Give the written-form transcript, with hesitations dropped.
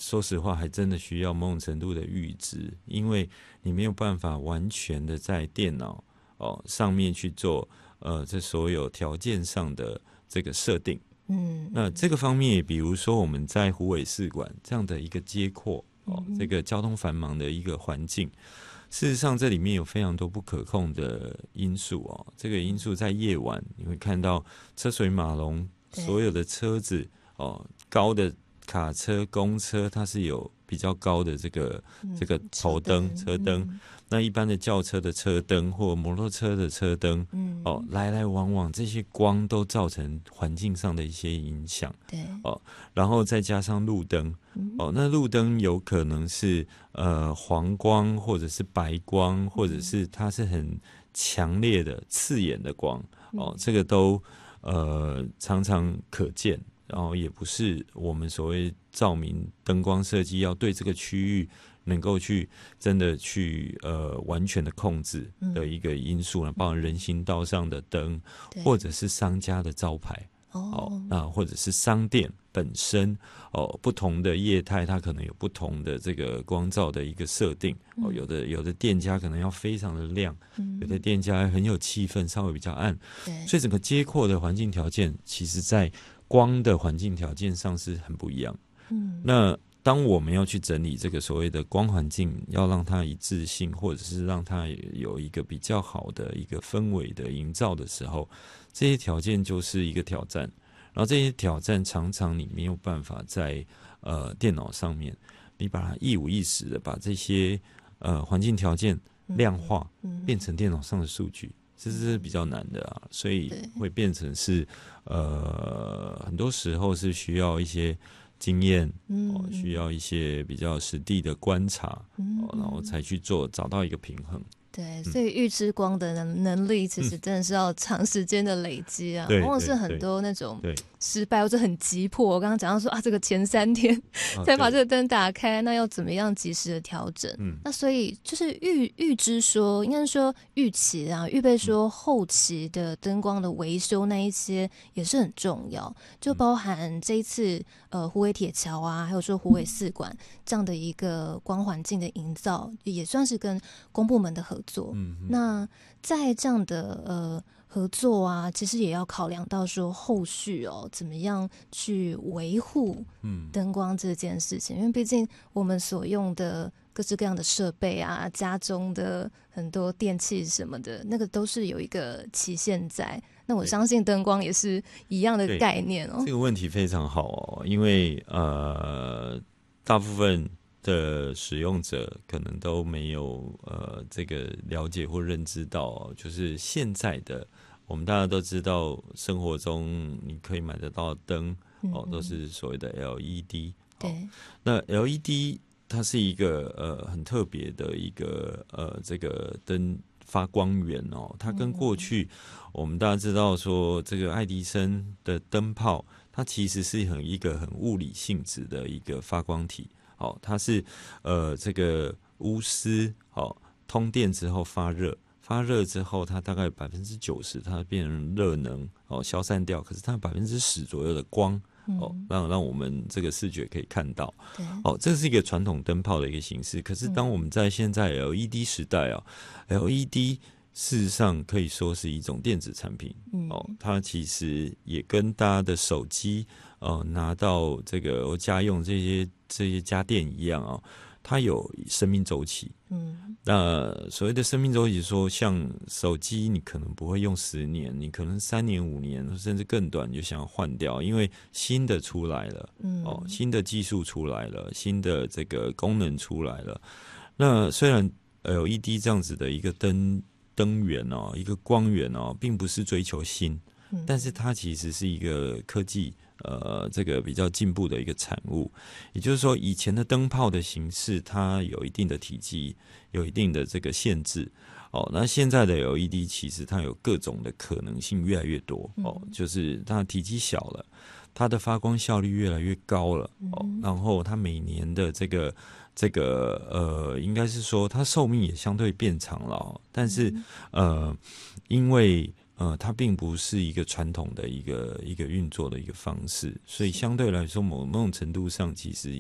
说实话还真的需要某种程度的预知，因为你没有办法完全的在电脑上面去做这所有条件上的这个设定。那这个方面，比如说我们在虎尾四馆这样的一个街廓这个交通繁忙的一个环境，事实上这里面有非常多不可控的因素这个因素在夜晚你会看到车水马龙，所有的车子高的卡车、公车，它是有比较高的这个头灯、车灯。那一般的轿车的车灯或摩托车的车灯，来来往往，这些光都造成环境上的一些影响。 对， 然后再加上路灯，那路灯有可能是黄光，或者是白光，或者是它是很强烈的刺眼的光，这个都常常可见。然后也不是我们所谓照明灯光设计要对这个区域能够去真的去完全的控制的一个因素呢，包含人行道上的灯，或者是商家的招牌，那或者是商店本身不同的业态，它可能有不同的这个光照的一个设定，有的店家可能要非常的亮，有的店家很有气氛，稍微比较暗，所以整个街廓的环境条件，其实在光的环境条件上是很不一样。那当我们要去整理这个所谓的光环境，要让它一致性，或者是让它有一个比较好的一个氛围的营造的时候，这些条件就是一个挑战。然后这些挑战常常你没有办法在电脑上面，你把它一五一十的把这些环境条件量化，变成电脑上的数据。这是比较难的所以会变成是很多时候是需要一些经验需要一些比较实地的观察然后才去找到一个平衡。 对，所以预知光的能力其实真的是要长时间的累积往往是很多那种失败或者很急迫。我刚刚讲到说这个前3天才把这个灯打开，那要怎么样及时的调整？那所以就是预知说，应该说预期预备说后期的灯光的维修那一些也是很重要，就包含这一次虎尾铁桥还有说虎尾四馆这样的一个光环境的营造，也算是跟公部门的合作。那在这样的合作其实也要考量到说后续怎么样去维护灯光这件事情，因为毕竟我们所用的各式各样的设备家中的很多电器什么的，那个都是有一个期限在。那我相信灯光也是一样的概念这个问题非常好因为大部分的使用者可能都没有这个了解或认知到就是现在的我们大家都知道生活中你可以买得到的灯都是所谓的 LED 对， 那 LED 它是一个很特别的一个这个灯发光源它跟过去我们大家知道说这个爱迪生的灯泡，它其实是一个很物理性质的一个发光体它是这个钨丝通电之后发热之后，它大概90%它变成热能消散掉，可是它10%左右的光让我们这个视觉可以看到这是一个传统灯泡的一个形式。可是当我们在现在 LED 时代LED 事实上可以说是一种电子产品它其实也跟大家的手机拿到这个家用这些家电一样它有生命周期那所谓的生命周期说像手机你可能不会用10年，你可能3年5年甚至更短你就想要换掉，因为新的出来了新的技术出来了，新的这个功能出来了。那虽然 LED 这样子的一个灯源一个光源并不是追求新但是它其实是一个科技这个比较进步的一个产物。也就是说以前的灯泡的形式它有一定的体积，有一定的这个限制那现在的 LED 其实它有各种的可能性越来越多就是它的体积小了，它的发光效率越来越高了然后它每年的这个应该是说它寿命也相对变长了但是因为它并不是一个传统的一个运作的一个方式，所以相对来说某种程度上其实